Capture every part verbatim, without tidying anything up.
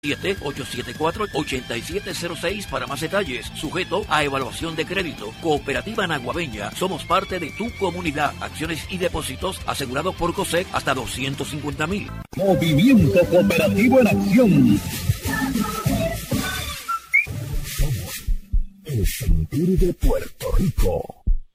ocho siete cuatro, ocho siete cero seis para más detalles, sujeto a evaluación de crédito. Cooperativa Naguabeña, somos parte de tu comunidad. Acciones y depósitos asegurados por COSEC hasta doscientos cincuenta mil. Movimiento Cooperativo en Acción. El sentir de Puerto Rico.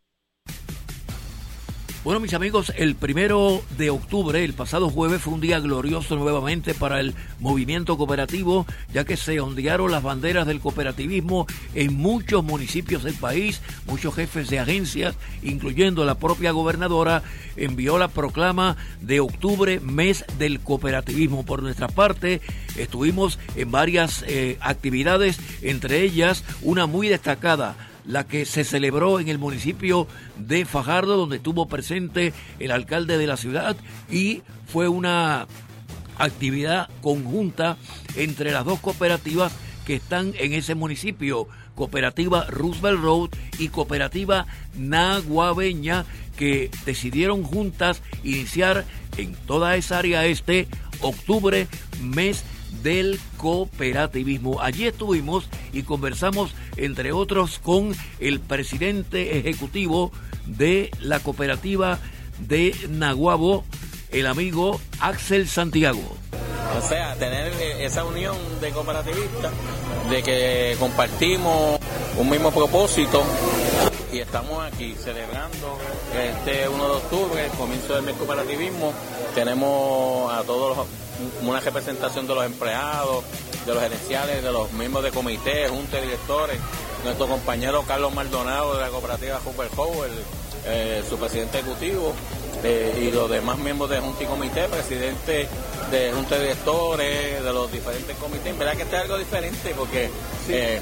Bueno, mis amigos, el primero de octubre, el pasado jueves, fue un día glorioso nuevamente para el movimiento cooperativo, ya que se ondearon las banderas del cooperativismo en muchos municipios del país. Muchos jefes de agencias, incluyendo la propia gobernadora, envió la proclama de octubre, mes del cooperativismo. Por nuestra parte, estuvimos en varias eh, actividades, entre ellas una muy destacada, la que se celebró en el municipio de Fajardo, donde estuvo presente el alcalde de la ciudad, y fue una actividad conjunta entre las dos cooperativas que están en ese municipio, Cooperativa Roosevelt Road y Cooperativa Naguabeña, que decidieron juntas iniciar en toda esa área este octubre, mes del cooperativismo. Allí estuvimos y conversamos, entre otros, con el presidente ejecutivo de la cooperativa de Naguabo, el amigo Axel Santiago. O sea, tener esa unión de cooperativistas, de que compartimos un mismo propósito y estamos aquí celebrando este uno de octubre, el comienzo del mes cooperativismo. Tenemos a todos los, una representación de los empleados, de los gerenciales, de los miembros de comité, junta de directores, nuestro compañero Carlos Maldonado de la cooperativa Hooper Howell, eh, su presidente ejecutivo, eh, y los demás miembros de junta y comité, presidente de junta de directores, de los diferentes comités. En verdad que este es algo diferente porque sí. eh,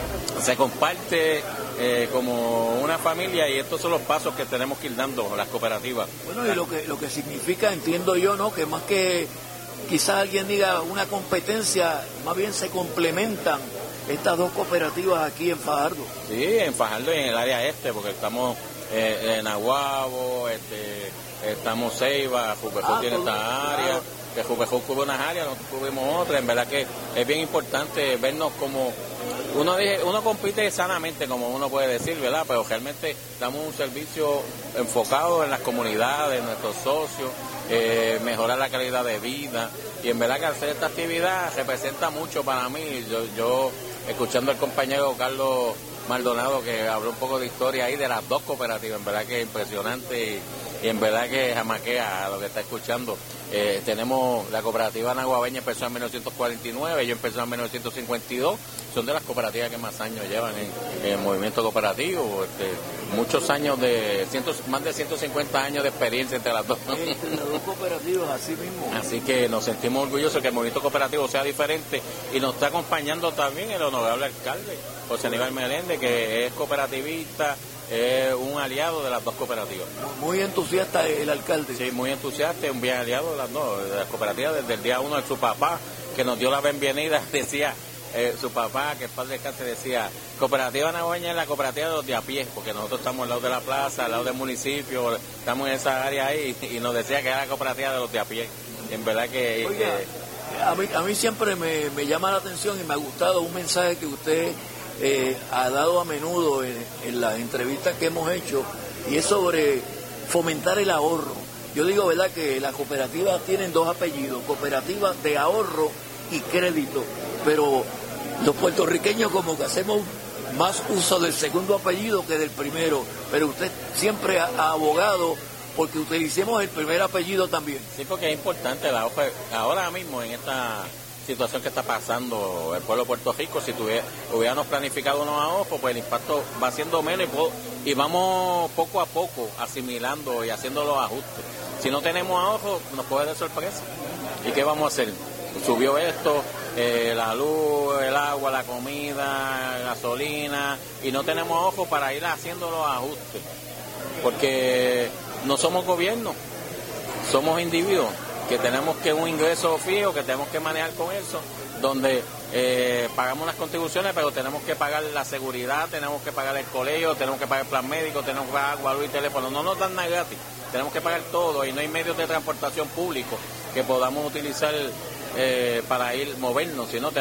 se comparte eh, como una familia, y estos son los pasos que tenemos que ir dando las cooperativas. Bueno, y lo que lo que significa, entiendo yo, ¿no?, que más que quizás alguien diga una competencia, más bien se complementan estas dos cooperativas aquí en Fajardo. Sí, en Fajardo y en el área este, porque estamos eh, en Aguabo, este, estamos Ceiba, Jupejú ah, tiene esta área, claro. Que Jupejú cubre unas áreas, nosotros cubrimos otras. En verdad que es bien importante vernos como uno dice, uno compite sanamente, como uno puede decir, ¿verdad? Pero realmente damos un servicio enfocado en las comunidades, en nuestros socios, eh, mejorar la calidad de vida, y en verdad que hacer esta actividad representa mucho para mí. Yo, yo escuchando al compañero Carlos Maldonado, que habló un poco de historia ahí de las dos cooperativas, en verdad que es impresionante, y, y en verdad que jamaquea a lo que está escuchando. Eh, tenemos la cooperativa Naguabeña, empezó en mil novecientos cuarenta y nueve, yo empecé en mil novecientos cincuenta y dos, son de las cooperativas que más años llevan en, en el movimiento cooperativo, este, muchos años de, cientos, más de ciento cincuenta años de experiencia entre las dos. Entre las dos cooperativas, así mismo. Así que nos sentimos orgullosos de que el movimiento cooperativo sea diferente, y nos está acompañando también el honorable alcalde, José Aníbal Meléndez, que es cooperativista, es un aliado de las dos cooperativas. Muy entusiasta el alcalde. Sí, muy entusiasta, un bien aliado de las dos, de las cooperativas desde el día uno de su papá, que nos dio la bienvenida, decía eh, su papá, que el padre descanse, decía, Cooperativa Naguabeña es la cooperativa de los de a pie, porque nosotros estamos al lado de la plaza, al lado del municipio, estamos en esa área ahí, y nos decía que era la cooperativa de los de a pie. En verdad que... Oiga, eh, a, mí, a mí siempre me, me llama la atención y me ha gustado un mensaje que usted Eh, ha dado a menudo en, en las entrevistas que hemos hecho, y es sobre fomentar el ahorro. Yo digo, ¿verdad?, que las cooperativas tienen dos apellidos, cooperativas de ahorro y crédito, pero los puertorriqueños como que hacemos más uso del segundo apellido que del primero, pero usted siempre ha, ha abogado porque utilicemos el primer apellido también. Sí, porque es importante la hoja, ahora mismo en esta situación que está pasando el pueblo de Puerto Rico. Si tuviera, hubiéramos planificado unos ahorros, pues el impacto va siendo menos, y, y vamos poco a poco asimilando y haciendo los ajustes. Si no tenemos ahorros, nos puede dar sorpresa. ¿Y qué vamos a hacer? Subió esto, eh, la luz, el agua, la comida, la gasolina, y no tenemos ahorros para ir haciendo los ajustes, porque no somos gobierno, somos individuos que tenemos que un ingreso fijo, que tenemos que manejar con eso, donde eh, pagamos las contribuciones, pero tenemos que pagar la seguridad, tenemos que pagar el colegio, tenemos que pagar el plan médico, tenemos que pagar agua, luz y teléfono. No nos dan nada gratis, tenemos que pagar todo, y no hay medios de transportación públicos que podamos utilizar eh, para ir movernos, sino